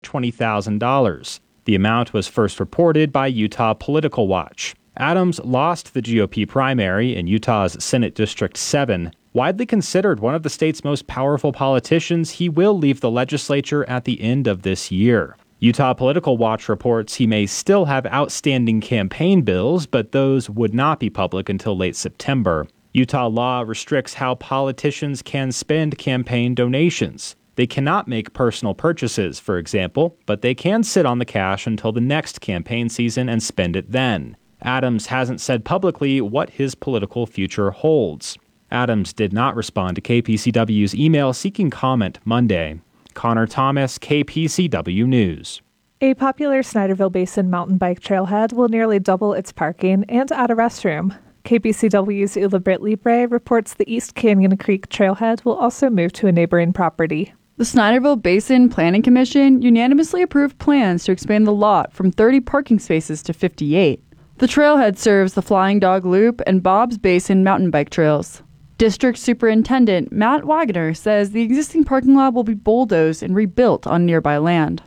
$20,000. The amount was first reported by Utah Political Watch. Adams lost the GOP primary in Utah's Senate District 7. Widely considered one of the state's most powerful politicians, he will leave the legislature at the end of this year. Utah Political Watch reports he may still have outstanding campaign bills, but those would not be public until late September. Utah law restricts how politicians can spend campaign donations. They cannot make personal purchases, for example, but they can sit on the cash until the next campaign season and spend it then. Adams hasn't said publicly what his political future holds. Adams did not respond to KPCW's email seeking comment Monday. Connor Thomas, KPCW News. A popular Snyderville Basin mountain bike trailhead will nearly double its parking and add a restroom. KPCW's Ula Britt Libre reports the East Canyon Creek trailhead will also move to a neighboring property. The Snyderville Basin Planning Commission unanimously approved plans to expand the lot from 30 parking spaces to 58. The trailhead serves the Flying Dog Loop and Bob's Basin mountain bike trails. District Superintendent Matt Wagner says the existing parking lot will be bulldozed and rebuilt on nearby land.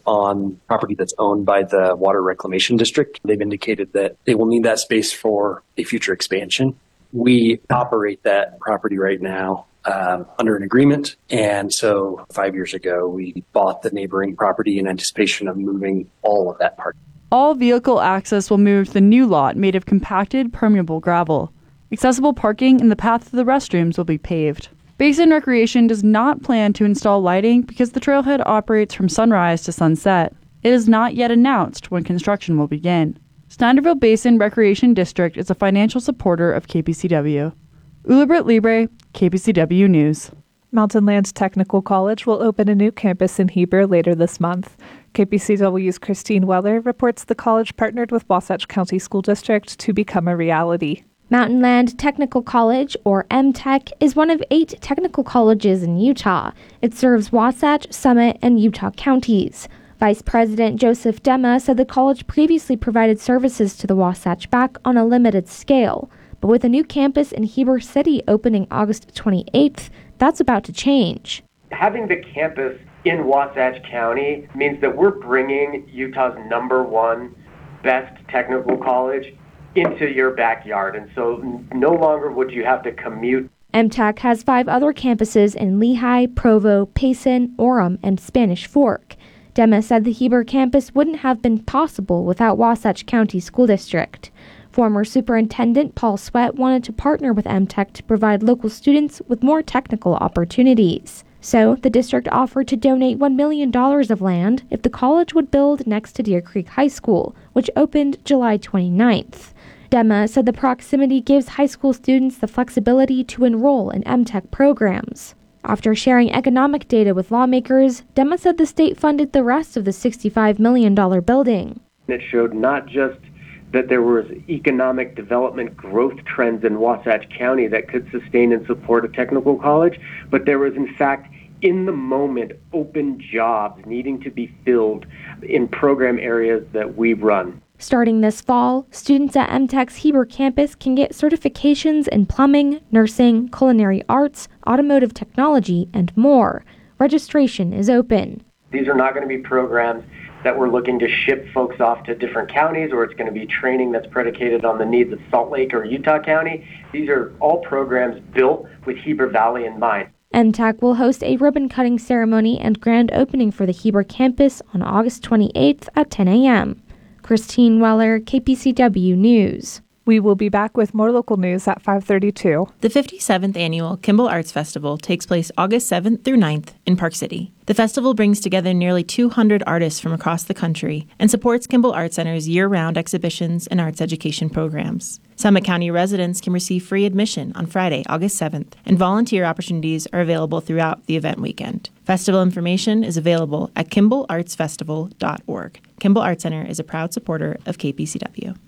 On property that's owned by the Water Reclamation District. They've indicated that they will need that space for a future expansion. We operate that property right now under an agreement. And so 5 years ago, we bought the neighboring property in anticipation of moving all of that parking. All vehicle access will move to the new lot made of compacted, permeable gravel. Accessible parking and the path to the restrooms will be paved. Basin Recreation does not plan to install lighting because the trailhead operates from sunrise to sunset. It is not yet announced when construction will begin. Snyderville Basin Recreation District is a financial supporter of KPCW. Ula Britt Libre, KPCW News. Mountain Land Technical College will open a new campus in Heber later this month. KPCW's Christine Weller reports the college partnered with Wasatch County School District to become a reality. Mountain Land Technical College, or MTech, is one of 8 technical colleges in Utah. It serves Wasatch, Summit, and Utah counties. Vice President Joseph Dema said the college previously provided services to the Wasatch Back on a limited scale. But with a new campus in Heber City opening August 28th, that's about to change. Having the campus in Wasatch County means that we're bringing Utah's #1 best technical college into your backyard. And so no longer would you have to commute. MTech has 5 other campuses in Lehigh, Provo, Payson, Orem, and Spanish Fork. Dema said the Heber campus wouldn't have been possible without Wasatch County School District. Former Superintendent Paul Sweat wanted to partner with MTech to provide local students with more technical opportunities. So the district offered to donate $1 million of land if the college would build next to Deer Creek High School, which opened July 29th. Dema said the proximity gives high school students the flexibility to enroll in MTech programs. After sharing economic data with lawmakers, Dema said the state funded the rest of the $65 million building. It showed not just that there was economic development growth trends in Wasatch County that could sustain and support a technical college, but there was in fact in the moment open jobs needing to be filled in program areas that we run. Starting this fall, students at MTech's Heber campus can get certifications in plumbing, nursing, culinary arts, automotive technology, and more. Registration is open. These are not going to be programs that we're looking to ship folks off to different counties, or it's going to be training that's predicated on the needs of Salt Lake or Utah County. These are all programs built with Heber Valley in mind. MTech will host a ribbon-cutting ceremony and grand opening for the Heber campus on August 28th at 10 a.m. Christine Weller, KPCW News. We will be back with more local news at 5:32. The 57th Annual Kimball Arts Festival takes place August 7th through 9th in Park City. The festival brings together nearly 200 artists from across the country and supports Kimball Art Center's year-round exhibitions and arts education programs. Summit County residents can receive free admission on Friday, August 7th, and volunteer opportunities are available throughout the event weekend. Festival information is available at KimballArtsFestival.org. Kimball Art Center is a proud supporter of KPCW.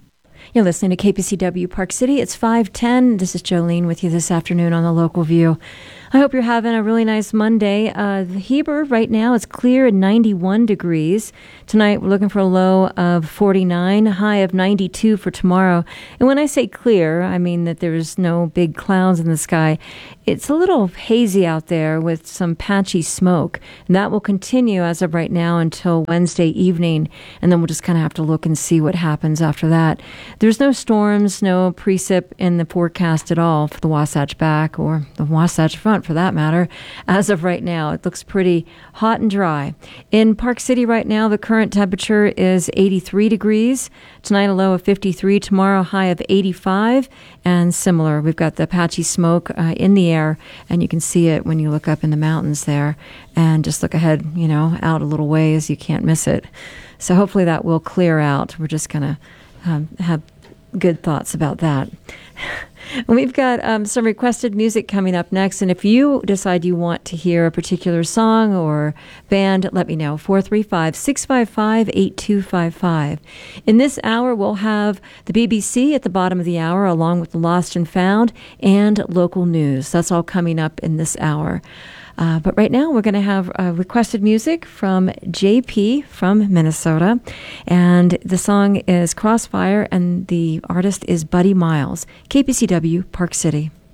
You're listening to KPCW Park City. It's 5:10. This is Jolene with you this afternoon on the Local View. I hope you're having a really nice Monday. The Heber right now is clear at 91 degrees. Tonight we're looking for a low of 49, high of 92 for tomorrow. And when I say clear, I mean that there's no big clouds in the sky. It's a little hazy out there with some patchy smoke. And that will continue as of right now until Wednesday evening. And then we'll just kind of have to look and see what happens after that. There's no storms, no precip in the forecast at all for the Wasatch Back or the Wasatch Front for that matter. As of right now, it looks pretty hot and dry. In Park City right now, the current temperature is 83 degrees. Tonight, a low of 53. Tomorrow, high of 85. And similar, we've got the patchy smoke in the air, and you can see it when you look up in the mountains there. And just look ahead, out a little ways. You can't miss it. So hopefully that will clear out. We're just going to have good thoughts about that. We've got some requested music coming up next, and if you decide you want to hear a particular song or band, let me know. 435-655-8255. In this hour, we'll have the BBC at the bottom of the hour, along with the Lost and Found and local news. That's all coming up in this hour. But right now, we're going to have requested music from JP from Minnesota. And the song is Crossfire, and the artist is Buddy Miles. KPCW, Park City.